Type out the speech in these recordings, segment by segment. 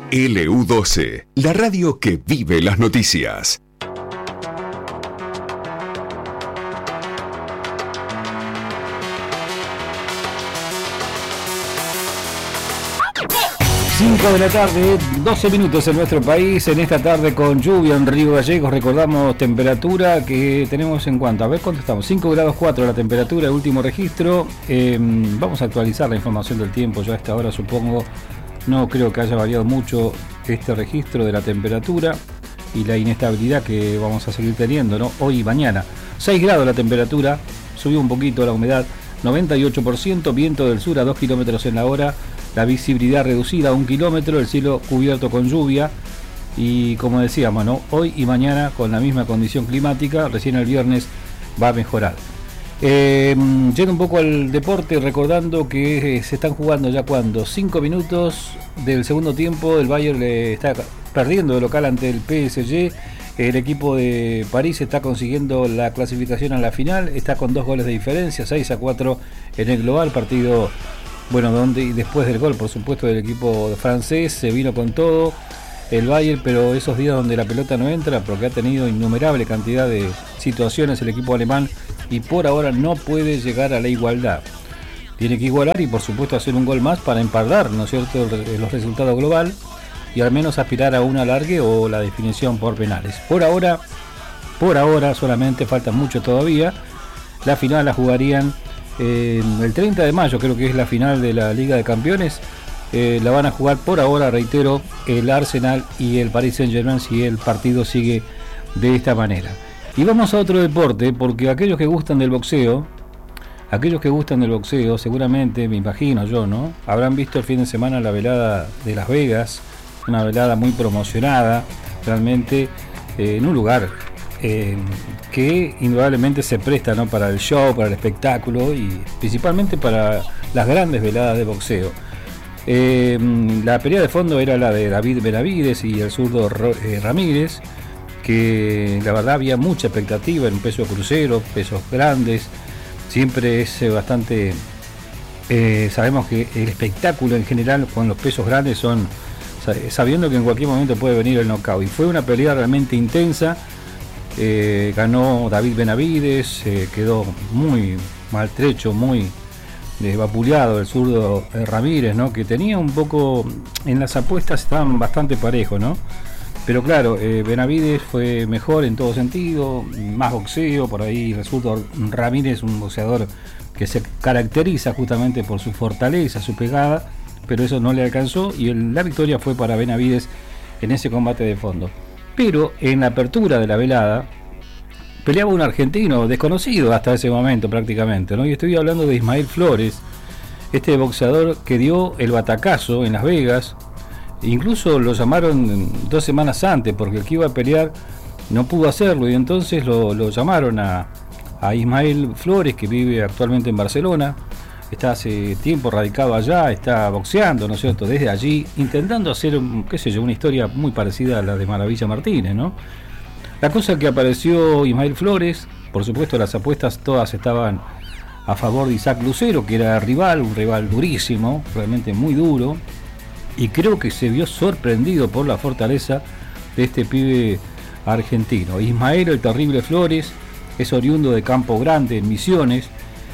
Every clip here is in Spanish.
LU12, la radio que vive las noticias. Cinco de la tarde, 12 minutos en nuestro país, en esta tarde con lluvia en Río Gallegos. Recordamos temperatura que tenemos en cuanto, a ver cuánto estamos, 5 grados 4 la temperatura, último registro. Vamos a actualizar la información del tiempo, yo a esta hora supongo, no creo que haya variado mucho este registro de la temperatura y la inestabilidad que vamos a seguir teniendo, ¿no? Hoy y mañana. 6 grados la temperatura, subió un poquito la humedad, 98%, viento del sur a 2 kilómetros en la hora. La visibilidad reducida a 1 kilómetro, el cielo cubierto con lluvia y como decíamos, ¿no? Hoy y mañana con la misma condición climática, recién el viernes va a mejorar. Yendo un poco al deporte, recordando que se están jugando ya 5 minutos del segundo tiempo, el Bayern está perdiendo de local ante el PSG, el equipo de París está consiguiendo la clasificación a la final, está con 2 goles de diferencia, 6-4 en el global, partido... Bueno, donde después del gol, por supuesto, del equipo francés, se vino con todo el Bayern, pero esos días donde la pelota no entra, porque ha tenido innumerable cantidad de situaciones el equipo alemán y por ahora no puede llegar a la igualdad. Tiene que igualar y por supuesto hacer un gol más para empardar, ¿no es cierto?, los resultados global y al menos aspirar a un alargue o la definición por penales. Por ahora solamente falta mucho todavía. La final la jugarían el 30 de mayo, creo que es la final de la Liga de Campeones. La van a jugar por ahora, reitero, el Arsenal y el Paris Saint-Germain si el partido sigue de esta manera. Y vamos a otro deporte, porque aquellos que gustan del boxeo, seguramente, me imagino yo, ¿no?, habrán visto el fin de semana la velada de Las Vegas, una velada muy promocionada, realmente en un lugar que indudablemente se presta, ¿no?, para el show, para el espectáculo y principalmente para las grandes veladas de boxeo. La pelea de fondo era la de David Benavides y el zurdo Ramírez, que la verdad había mucha expectativa en pesos cruceros, pesos grandes, siempre es bastante... sabemos que el espectáculo en general con los pesos grandes son sabiendo que en cualquier momento puede venir el knockout, y fue una pelea realmente intensa. Ganó David Benavides, quedó muy maltrecho, muy vapuleado el zurdo Ramírez, ¿no?, que tenía un poco, en las apuestas estaban bastante parejos, ¿no?, pero claro, Benavides fue mejor en todo sentido, más boxeo, por ahí el zurdo Ramírez, un boxeador que se caracteriza justamente por su fortaleza, su pegada, pero eso no le alcanzó y la victoria fue para Benavides en ese combate de fondo. Pero en la apertura de la velada peleaba un argentino desconocido hasta ese momento prácticamente, ¿no? Y estoy hablando de Ismael Flores, este boxeador que dio el batacazo en Las Vegas. Incluso lo llamaron 2 semanas antes porque el que iba a pelear no pudo hacerlo y entonces lo llamaron a Ismael Flores, que vive actualmente en Barcelona. Está hace tiempo radicado allá, está boxeando, ¿no es cierto?, desde allí, intentando hacer, qué sé yo, una historia muy parecida a la de Maravilla Martínez, ¿no? La cosa que apareció Ismael Flores, por supuesto las apuestas todas estaban a favor de Isaac Lucero, que era un rival durísimo, realmente muy duro, y creo que se vio sorprendido por la fortaleza de este pibe argentino. Ismael, el terrible Flores, es oriundo de Campo Grande, en Misiones.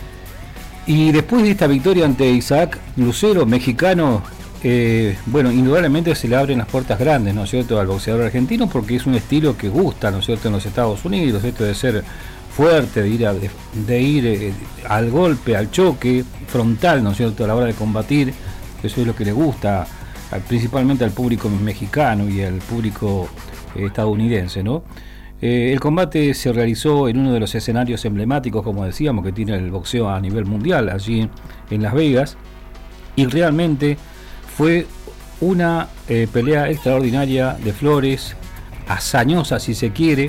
Y después de esta victoria ante Isaac Lucero, mexicano, bueno, indudablemente se le abren las puertas grandes, ¿no es cierto?, al boxeador argentino, porque es un estilo que gusta, ¿no es cierto?, en los Estados Unidos, esto de ser fuerte, de ir al golpe, al choque frontal, ¿no es cierto?, a la hora de combatir. Eso es lo que le gusta principalmente al público mexicano y al público estadounidense, ¿no? El combate se realizó en uno de los escenarios emblemáticos, como decíamos, que tiene el boxeo a nivel mundial, allí en Las Vegas, y realmente fue una pelea extraordinaria de Flores, hazañosa si se quiere.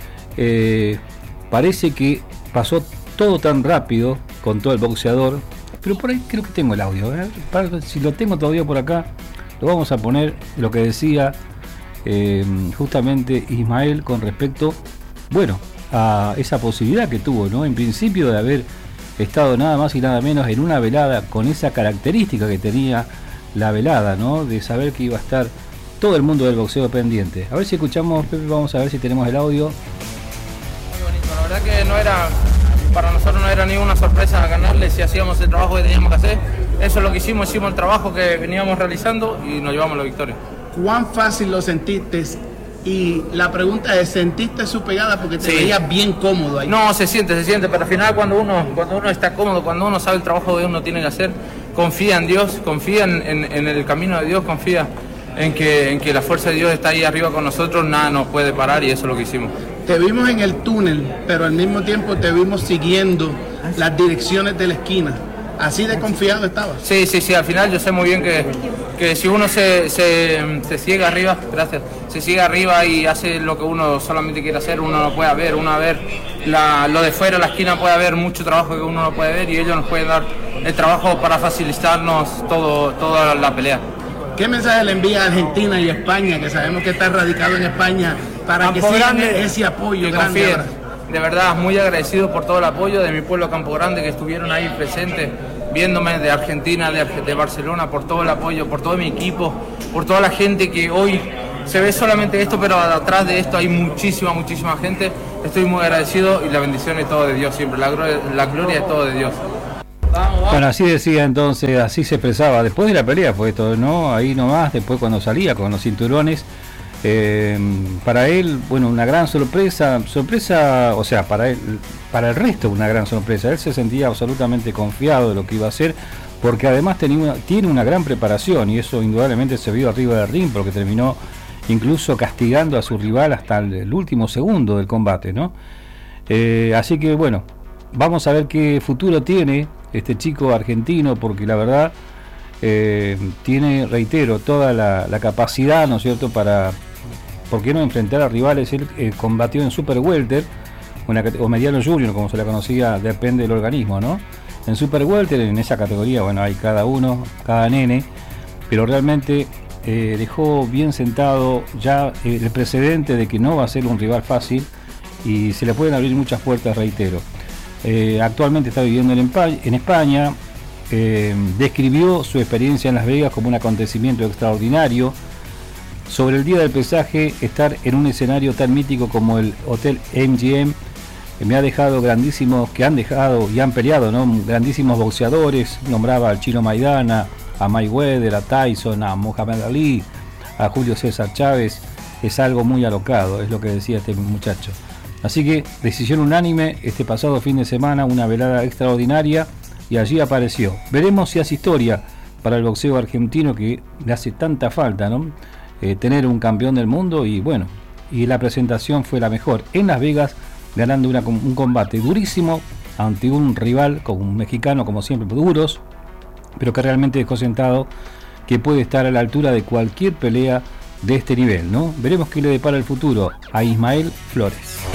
Parece que pasó todo tan rápido con todo el boxeador, pero por ahí creo que tengo el audio, si lo tengo todavía por acá, lo vamos a poner, lo que decía justamente Ismael con respecto, bueno, a esa posibilidad que tuvo, ¿no?, en principio de haber estado nada más y nada menos en una velada con esa característica que tenía la velada, ¿no?, de saber que iba a estar todo el mundo del boxeo pendiente. A ver si escuchamos, Pepe, vamos a ver si tenemos el audio. Muy bonito, la verdad que para nosotros no era ninguna sorpresa ganarle si hacíamos el trabajo que teníamos que hacer. Eso es lo que hicimos el trabajo que veníamos realizando y nos llevamos la victoria. ¿Cuán fácil lo sentiste? Y la pregunta es, ¿sentiste su pegada? Porque te veías bien cómodo ahí. No, se siente, pero al final cuando uno está cómodo, cuando uno sabe el trabajo que uno tiene que hacer, confía en Dios, confía en el camino de Dios, confía en que la fuerza de Dios está ahí arriba con nosotros, nada nos puede parar y eso es lo que hicimos. Te vimos en el túnel, pero al mismo tiempo te vimos siguiendo las direcciones de la esquina. ¿Así de confiado estabas? Sí, al final yo sé muy bien que si uno se ciega arriba, gracias, se ciega arriba y hace lo que uno solamente quiere hacer, uno no puede ver, lo de fuera, la esquina puede haber mucho trabajo que uno no puede ver y ellos nos pueden dar el trabajo para facilitarnos toda la pelea. ¿Qué mensaje le envía a Argentina y España, que sabemos que está radicado en España, para Campo que sigan Grande, ese apoyo que grande confíen? ahora? De verdad, muy agradecido por todo el apoyo de mi pueblo Campo Grande, que estuvieron ahí presentes, viéndome, de Argentina, de Barcelona, por todo el apoyo, por todo mi equipo, por toda la gente que hoy se ve solamente esto, pero atrás de esto hay muchísima gente. Estoy muy agradecido y la bendición es todo de Dios siempre, la gloria es todo de Dios. Vamos. Bueno, así decía entonces, así se expresaba. Después de la pelea fue esto, ¿no? Ahí nomás, después cuando salía con los cinturones. Para él, bueno, una gran sorpresa, o sea, para el resto una gran sorpresa. Él se sentía absolutamente confiado de lo que iba a hacer, porque además tiene una gran preparación y eso indudablemente se vio arriba del ring, porque terminó incluso castigando a su rival hasta el último segundo del combate, ¿no? Así que bueno, vamos a ver qué futuro tiene este chico argentino, porque la verdad tiene, reitero, toda la capacidad, ¿no es cierto?, para, ¿por qué no enfrentar a rivales? Él combatió en Super Welter, o Mediano Junior, como se la conocía, depende del organismo, ¿no? En Super Welter, en esa categoría, bueno, hay cada nene, pero realmente dejó bien sentado ya el precedente de que no va a ser un rival fácil y se le pueden abrir muchas puertas, reitero. Actualmente está viviendo en España. Describió su experiencia en Las Vegas como un acontecimiento extraordinario. Sobre el día del pesaje, estar en un escenario tan mítico como el Hotel MGM me ha dejado grandísimos, que han dejado y han peleado, ¿no?, grandísimos boxeadores. Nombraba al Chino Maidana, a Mayweather, a Tyson, a Muhammad Ali, a Julio César Chávez. Es algo muy alocado, es lo que decía este muchacho. Así que decisión unánime este pasado fin de semana, una velada extraordinaria, y allí apareció. Veremos si hace historia para el boxeo argentino, que le hace tanta falta, ¿no? Tener un campeón del mundo, y bueno, y la presentación fue la mejor en Las Vegas, ganando un combate durísimo ante un rival, como un mexicano, como siempre, duros, pero que realmente dejó sentado que puede estar a la altura de cualquier pelea de este nivel, ¿no? Veremos qué le depara el futuro a Ismael Flores.